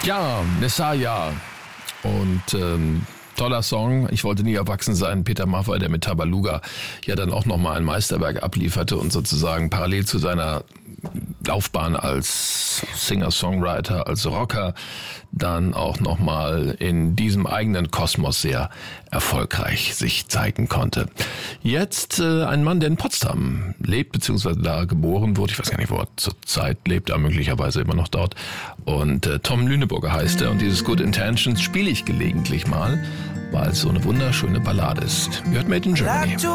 Ja, Messiah. Und toller Song. Ich wollte nie erwachsen sein. Peter Maffay, der mit Tabaluga ja dann auch nochmal ein Meisterwerk ablieferte und sozusagen parallel zu seiner Laufbahn als Singer-Songwriter, als Rocker, dann auch nochmal in diesem eigenen Kosmos sehr erfolgreich sich zeigen konnte. Jetzt ein Mann, der in Potsdam lebt, beziehungsweise da geboren wurde. Ich weiß gar nicht, wo er zurzeit lebt, aber möglicherweise immer noch dort. Und Tom Lüneburger heißt er. Und dieses Good Intentions spiele ich gelegentlich mal, weil es so eine wunderschöne Ballade ist. Ihr hört Made in Germany.